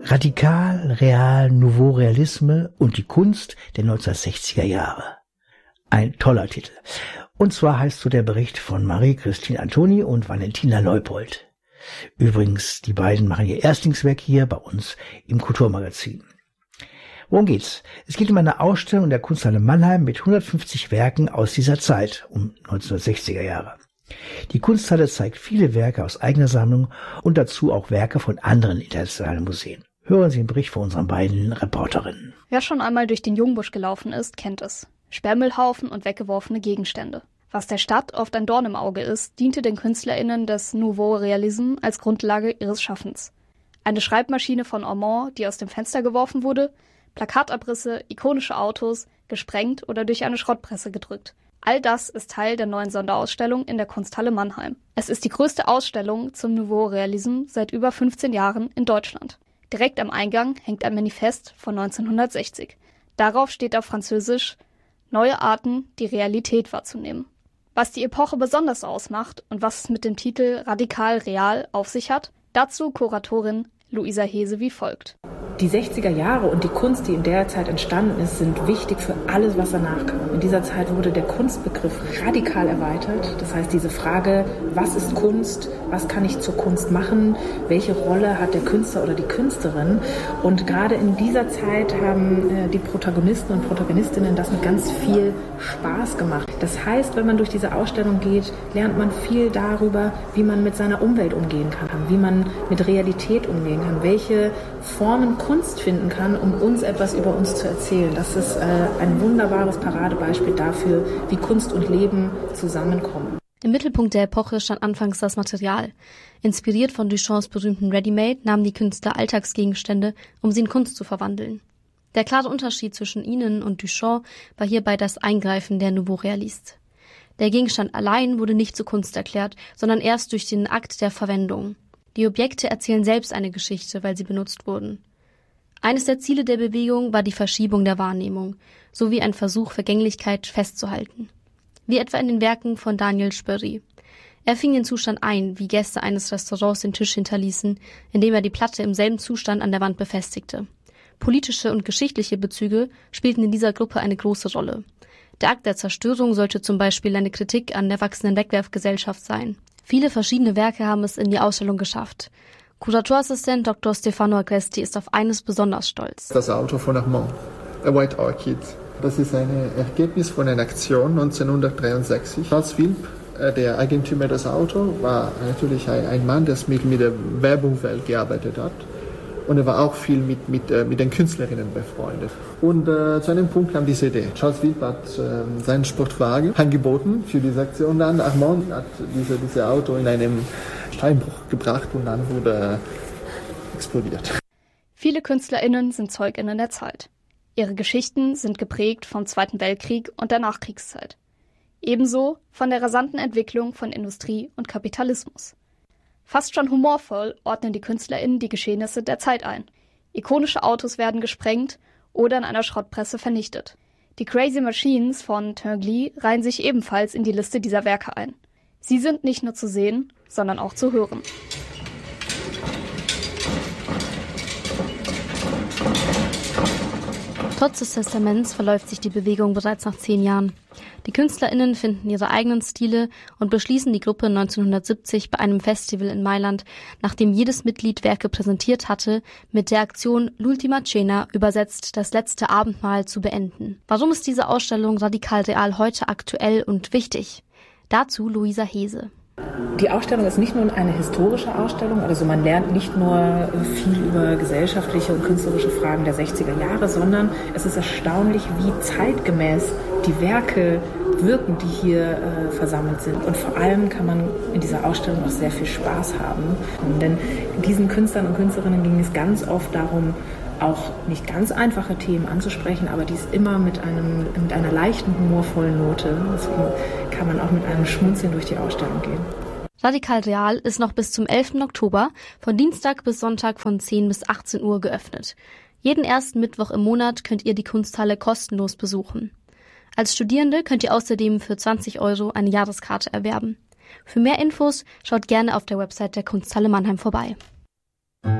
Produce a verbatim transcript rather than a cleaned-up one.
Radikal, Real, Nouveau Realisme und die Kunst der neunzehnhundertsechziger Jahre. Ein toller Titel. Und zwar heißt so der Bericht von Marie-Christine Antoni und Valentina Leupold. Übrigens, die beiden machen ihr Erstlingswerk hier bei uns im Kulturmagazin. Worum geht's? Es geht um eine Ausstellung in der Kunsthalle Mannheim mit hundertfünfzig Werken aus dieser Zeit, um neunzehnhundertsechziger Jahre. Die Kunsthalle zeigt viele Werke aus eigener Sammlung und dazu auch Werke von anderen internationalen Museen. Hören Sie den Bericht von unseren beiden Reporterinnen. Wer schon einmal durch den Jungbusch gelaufen ist, kennt es. Sperrmüllhaufen und weggeworfene Gegenstände. Was der Stadt oft ein Dorn im Auge ist, diente den KünstlerInnen des Nouveau Realisme als Grundlage ihres Schaffens. Eine Schreibmaschine von Ormond, die aus dem Fenster geworfen wurde, Plakatabrisse, ikonische Autos, gesprengt oder durch eine Schrottpresse gedrückt. All das ist Teil der neuen Sonderausstellung in der Kunsthalle Mannheim. Es ist die größte Ausstellung zum Nouveau Realisme seit über fünfzehn Jahren in Deutschland. Direkt am Eingang hängt ein Manifest von neunzehnhundertsechzig. Darauf steht auf Französisch »Neue Arten, die Realität wahrzunehmen«. Was die Epoche besonders ausmacht und was es mit dem Titel Radikal Real auf sich hat, dazu Kuratorin Luisa Hese wie folgt. Die sechziger Jahre und die Kunst, die in der Zeit entstanden ist, sind wichtig für alles, was danach kam. In dieser Zeit wurde der Kunstbegriff radikal erweitert. Das heißt, diese Frage, was ist Kunst, was kann ich zur Kunst machen, welche Rolle hat der Künstler oder die Künstlerin? Und gerade in dieser Zeit haben äh, die Protagonisten und Protagonistinnen das mit ganz viel Spaß gemacht. Das heißt, wenn man durch diese Ausstellung geht, lernt man viel darüber, wie man mit seiner Umwelt umgehen kann, wie man mit Realität umgehen kann, welche Formen Kunst finden kann, um uns etwas über uns zu erzählen. Das ist äh, ein wunderbares Paradebeispiel dafür, wie Kunst und Leben zusammenkommen. Im Mittelpunkt der Epoche stand anfangs das Material. Inspiriert von Duchamps berühmten Ready-Made nahmen die Künstler Alltagsgegenstände, um sie in Kunst zu verwandeln. Der klare Unterschied zwischen ihnen und Duchamp war hierbei das Eingreifen der Nouveau Realiste. Der Gegenstand allein wurde nicht zur Kunst erklärt, sondern erst durch den Akt der Verwendung. Die Objekte erzählen selbst eine Geschichte, weil sie benutzt wurden. Eines der Ziele der Bewegung war die Verschiebung der Wahrnehmung, sowie ein Versuch, Vergänglichkeit festzuhalten. Wie etwa in den Werken von Daniel Spörri. Er fing den Zustand ein, wie Gäste eines Restaurants den Tisch hinterließen, indem er die Platte im selben Zustand an der Wand befestigte. Politische und geschichtliche Bezüge spielten in dieser Gruppe eine große Rolle. Der Akt der Zerstörung sollte zum Beispiel eine Kritik an der wachsenden Wegwerfgesellschaft sein. Viele verschiedene Werke haben es in die Ausstellung geschafft. Kuratorassistent Doktor Stefano Agresti ist auf eines besonders stolz. Das Auto von Armand, A White Orchid. Das ist ein Ergebnis von einer Aktion neunzehnhundertdreiundsechzig. Charles Philp, der Eigentümer des Autos, war natürlich ein Mann, der mit, mit der Werbungswelt gearbeitet hat. Und er war auch viel mit, mit, mit den Künstlerinnen befreundet. Und äh, zu einem Punkt kam diese Idee. Charles Philp hat äh, seinen Sportwagen angeboten für diese Aktion. Und dann Armand hat diese, diese Auto in einem Steinbruch gebracht und dann wurde er explodiert. Viele KünstlerInnen sind ZeugInnen der Zeit. Ihre Geschichten sind geprägt vom Zweiten Weltkrieg und der Nachkriegszeit. Ebenso von der rasanten Entwicklung von Industrie und Kapitalismus. Fast schon humorvoll ordnen die KünstlerInnen die Geschehnisse der Zeit ein. Ikonische Autos werden gesprengt oder in einer Schrottpresse vernichtet. Die Crazy Machines von Tinguely reihen sich ebenfalls in die Liste dieser Werke ein. Sie sind nicht nur zu sehen, sondern auch zu hören. Trotz des Testaments verläuft sich die Bewegung bereits nach zehn Jahren. Die KünstlerInnen finden ihre eigenen Stile und beschließen die Gruppe neunzehnhundertsiebzig bei einem Festival in Mailand, nachdem jedes Mitglied Werke präsentiert hatte, mit der Aktion L'Ultima Cena, übersetzt das letzte Abendmahl, zu beenden. Warum ist diese Ausstellung Radikal Real heute aktuell und wichtig? Dazu Luisa Hese. Die Ausstellung ist nicht nur eine historische Ausstellung, also man lernt nicht nur viel über gesellschaftliche und künstlerische Fragen der sechziger Jahre, sondern es ist erstaunlich, wie zeitgemäß die Werke wirken, die hier äh, versammelt sind. Und vor allem kann man in dieser Ausstellung auch sehr viel Spaß haben. Und denn diesen Künstlern und Künstlerinnen ging es ganz oft darum, auch nicht ganz einfache Themen anzusprechen, aber dies immer mit einem mit einer leichten, humorvollen Note. Deswegen kann man auch mit einem Schmunzeln durch die Ausstellung gehen. Radikal Real ist noch bis zum elften Oktober von Dienstag bis Sonntag von zehn bis achtzehn Uhr geöffnet. Jeden ersten Mittwoch im Monat könnt ihr die Kunsthalle kostenlos besuchen. Als Studierende könnt ihr außerdem für zwanzig Euro eine Jahreskarte erwerben. Für mehr Infos schaut gerne auf der Website der Kunsthalle Mannheim vorbei.